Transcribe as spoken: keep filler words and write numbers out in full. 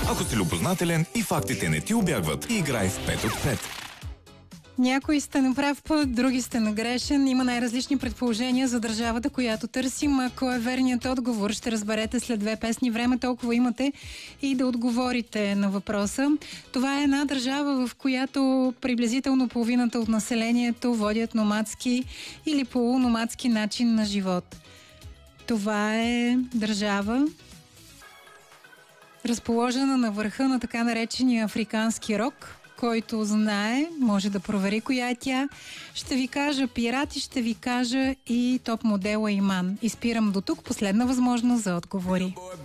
Ако си любознателен и фактите не ти убягват, играй в пет от пет. Някои сте на прав път, други сте на грешен. Има най-различни предположения за държавата, която търсим. Ако е верният отговор, ще разберете след две песни. Време толкова имате и да отговорите на въпроса. Това е една държава, в която приблизително половината от населението водят номадски или полуномадски начин на живот. Това е държава, разположена на върха на така наречения африкански рог. Който знае, може да провери коя е тя. Ще ви кажа пирати, ще ви кажа и топ модела Иман. Изпирам до тук, последна възможност за отговори.